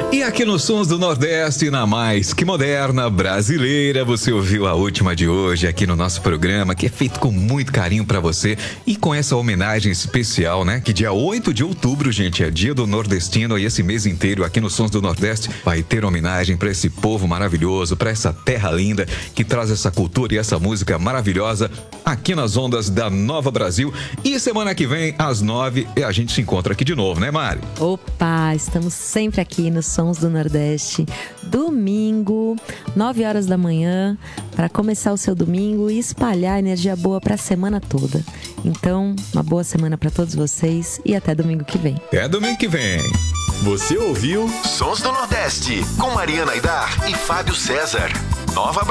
E aqui nos Sons do Nordeste, na mais que moderna brasileira, você ouviu a última de hoje aqui no nosso programa, que é feito com muito carinho pra você e com essa homenagem especial, né? Que dia 8 de outubro, gente, é dia do nordestino e esse mês inteiro aqui nos Sons do Nordeste vai ter homenagem pra esse povo maravilhoso, pra essa terra linda que traz essa cultura e essa música maravilhosa aqui nas ondas da Nova Brasil. E semana que vem, às 9, a gente se encontra aqui de novo, né, Mari? Opa, estamos sempre aqui nos Sons do Nordeste, domingo, 9 horas da manhã, para começar o seu domingo e espalhar energia boa para a semana toda. Então, uma boa semana para todos vocês e até domingo que vem. Até domingo que vem. Você ouviu Sons do Nordeste com Mariana Aidar e Fábio César. Nova